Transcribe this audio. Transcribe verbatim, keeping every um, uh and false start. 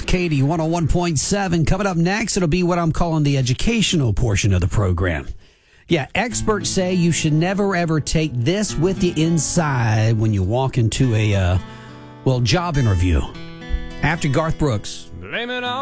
Katie, one oh one point seven. Coming up next, it'll be what I'm calling the educational portion of the program. Yeah, experts say you should never, ever take this with you inside when you walk into a, uh, well, job interview. After Garth Brooks. Blame it on